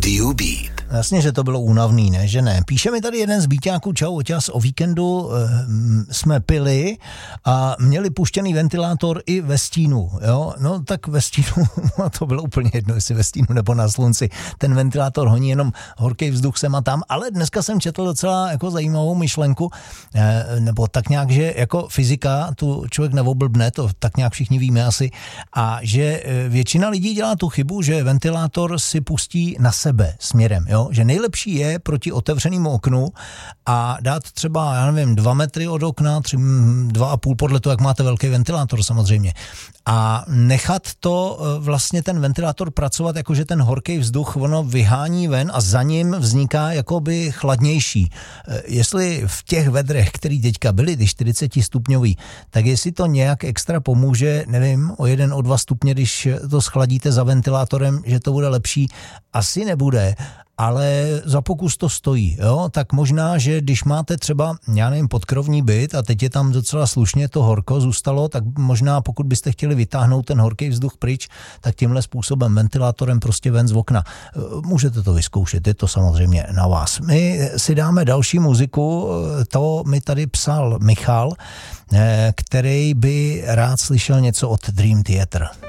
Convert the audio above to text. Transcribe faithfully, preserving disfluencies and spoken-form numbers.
rádiu Beat. Jasně, že to bylo únavný, ne? Že ne. Píše mi tady jeden z Bíťáků, čau, oťas, o víkendu e, jsme pili a měli puštěný ventilátor i ve stínu, jo? No tak ve stínu, to bylo úplně jedno, jestli ve stínu nebo na slunci. Ten ventilátor honí jenom horký vzduch sem a tam, ale dneska jsem četl docela jako zajímavou myšlenku, e, nebo tak nějak, že jako fyzika, tu člověk neoblbne, to tak nějak všichni víme asi, a že většina lidí dělá tu chybu, že ventilátor si pustí na sebe směrem, jo? Že nejlepší je proti otevřenému oknu a dát třeba, já nevím, dva metry od okna, tři, dva a půl, podle toho, jak máte velký ventilátor samozřejmě. A nechat to vlastně ten ventilátor pracovat, jakože ten horký vzduch, ono vyhání ven a za ním vzniká jakoby chladnější. Jestli v těch vedrech, který teďka byly, ty čtyřicet stupňový, tak jestli to nějak extra pomůže, nevím, o jeden, o dva stupně, když to schladíte za ventilátorem, že to bude lepší, asi nebude. Ale za pokus to stojí, jo, tak možná, že když máte třeba, já nevím, podkrovní byt a teď je tam docela slušně to horko zůstalo, tak možná pokud byste chtěli vytáhnout ten horký vzduch pryč, tak tímhle způsobem ventilátorem prostě ven z okna. Můžete to vyzkoušet, je to samozřejmě na vás. My si dáme další muziku, to mi tady psal Michal, který by rád slyšel něco od Dream Theater.